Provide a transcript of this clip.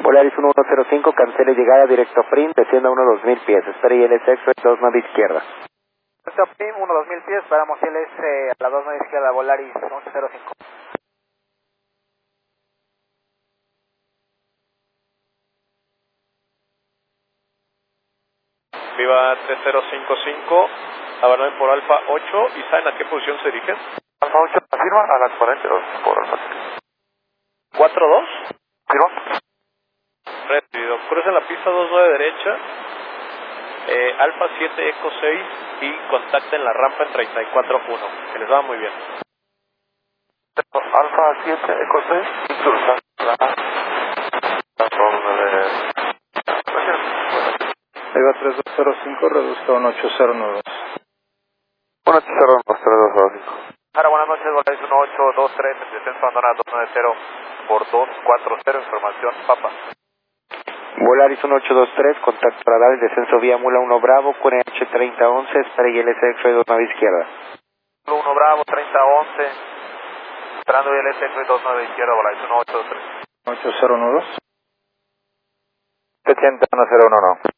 Volaris 1105, cancele llegada directo PRIM, descienda a 2000 pies. Espera ILS Express 29 izquierda. Directo PRIM, 2000 pies, paramos ILS a la 29 izquierda, Volaris 1105. Viva T055, abandonen por Alfa 8, ¿y saben a qué posición se dirigen? Alfa 8, afirma a las 42 por Alfa 4-2. ¿Firma? Recibido. Crucen la pista 29 derecha, Alfa 7 Eco 6 y contacten la rampa en 34-1. Que les va muy bien. Alfa 7 Eco 6, cruzan la zona de... Viva 3205, reduzca a 1809. 1809, Ahora, buenas noches, Volaris 1823, descenso abandonado 290 por 240, información, Papa. Volaris 1823, contacto radar, descenso vía Mula 1 Bravo, QNH 3011, espera ILS Express 29 izquierda. 1 Bravo, 3011, entrando ILS Express 29 izquierda, Volaris 1823. 8092. 71011.